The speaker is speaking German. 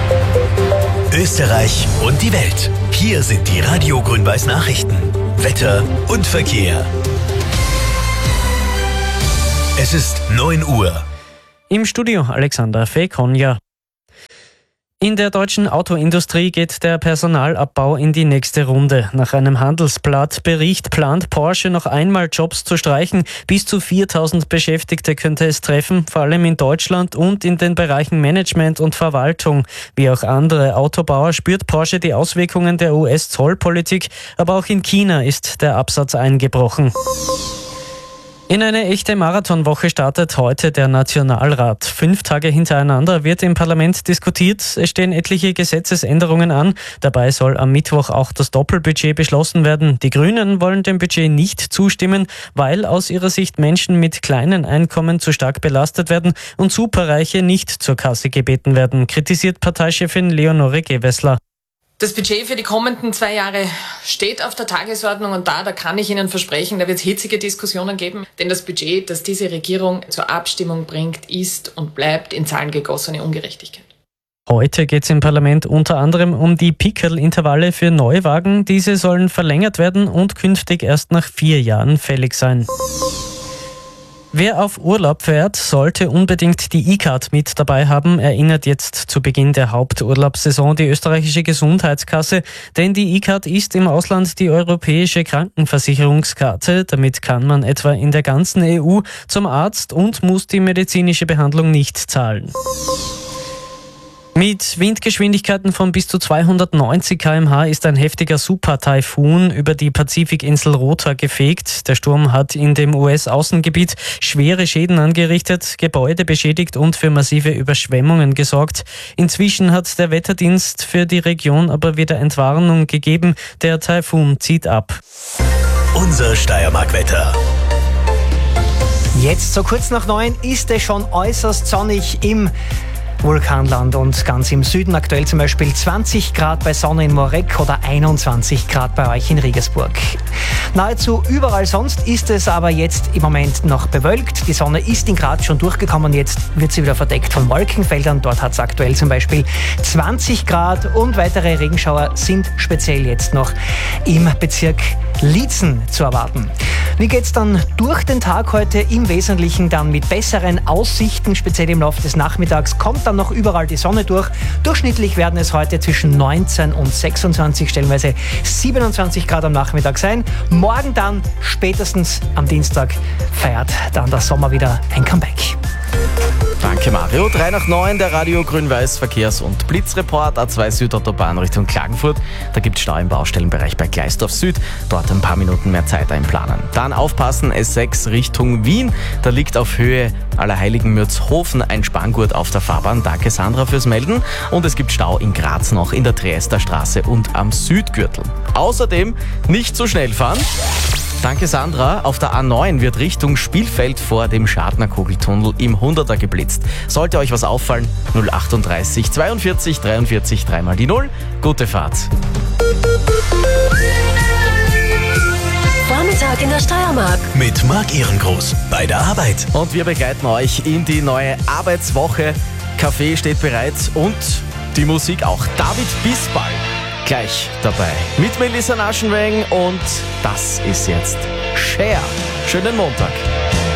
Österreich und die Welt. Hier sind die Radio Grün-Weiß Nachrichten. Wetter und Verkehr. Es ist 9 Uhr. Im Studio Alexander Fekonja. In der deutschen Autoindustrie geht der Personalabbau in die nächste Runde. Nach einem Handelsblatt-Bericht plant Porsche noch einmal Jobs zu streichen. Bis zu 4.000 Beschäftigte könnte es treffen, vor allem in Deutschland und in den Bereichen Management und Verwaltung. Wie auch andere Autobauer spürt Porsche die Auswirkungen der US-Zollpolitik, aber auch in China ist der Absatz eingebrochen. In eine echte Marathonwoche startet heute der Nationalrat. 5 Tage hintereinander wird im Parlament diskutiert. Es stehen etliche Gesetzesänderungen an. Dabei soll am Mittwoch auch das Doppelbudget beschlossen werden. Die Grünen wollen dem Budget nicht zustimmen, weil aus ihrer Sicht Menschen mit kleinen Einkommen zu stark belastet werden und Superreiche nicht zur Kasse gebeten werden, kritisiert Parteichefin Leonore Gewessler. Das Budget für die kommenden 2 Jahre steht auf der Tagesordnung und da kann ich Ihnen versprechen, da wird es hitzige Diskussionen geben. Denn das Budget, das diese Regierung zur Abstimmung bringt, ist und bleibt in Zahlen gegossene Ungerechtigkeit. Heute geht es im Parlament unter anderem um die Pickel-Intervalle für Neuwagen. Diese sollen verlängert werden und künftig erst nach 4 Jahren fällig sein. Wer auf Urlaub fährt, sollte unbedingt die E-Card mit dabei haben, erinnert jetzt zu Beginn der Haupturlaubssaison die österreichische Gesundheitskasse. Denn die E-Card ist im Ausland die europäische Krankenversicherungskarte. Damit kann man etwa in der ganzen EU zum Arzt und muss die medizinische Behandlung nicht zahlen. Mit Windgeschwindigkeiten von bis zu 290 km/h ist ein heftiger Super-Taifun über die Pazifikinsel Rota gefegt. Der Sturm hat in dem US-Außengebiet schwere Schäden angerichtet, Gebäude beschädigt und für massive Überschwemmungen gesorgt. Inzwischen hat der Wetterdienst für die Region aber wieder Entwarnung gegeben. Der Taifun zieht ab. Unser Steiermark-Wetter. Jetzt, so kurz nach 9, ist es schon äußerst sonnig im Vulkanland und ganz im Süden aktuell zum Beispiel 20 Grad bei Sonne in Moreck oder 21 Grad bei euch in Regensburg. Nahezu überall sonst ist es aber jetzt im Moment noch bewölkt. Die Sonne ist in Graz schon durchgekommen, jetzt wird sie wieder verdeckt von Wolkenfeldern. Dort hat es aktuell zum Beispiel 20 Grad und weitere Regenschauer sind speziell jetzt noch im Bezirk Liezen zu erwarten. Wie geht's dann durch den Tag heute? Im Wesentlichen dann mit besseren Aussichten, speziell im Laufe des Nachmittags kommt dann noch überall die Sonne durch. Durchschnittlich werden es heute zwischen 19 und 26, stellenweise 27 Grad am Nachmittag sein. Morgen dann, spätestens am Dienstag, feiert dann der Sommer wieder ein Comeback. Danke Mario. 3 nach 9, der Radio Grün-Weiß Verkehrs- und Blitzreport. A2 Südautobahn Richtung Klagenfurt. Da gibt es Stau im Baustellenbereich bei Gleisdorf Süd. Dort ein paar Minuten mehr Zeit einplanen. Dann aufpassen, S6 Richtung Wien. Da liegt auf Höhe Allerheiligen Mürzhofen ein Spanngurt auf der Fahrbahn. Danke Sandra fürs Melden. Und es gibt Stau in Graz noch in der Triesterstraße und am Südgürtel. Außerdem nicht zu schnell fahren. Danke Sandra. Auf der A9 wird Richtung Spielfeld vor dem Schadner-Kugeltunnel im 100er geblitzt. Sollte euch was auffallen, 038 42 43 3 mal die 0. Gute Fahrt. Vormittag in der Steiermark. Mit Marc Ehrengroß bei der Arbeit. Und wir begleiten euch in die neue Arbeitswoche. Kaffee steht bereit und die Musik auch. David Bisbal gleich dabei. Mit Melissa Naschenweng und das ist jetzt Cher. Schönen Montag.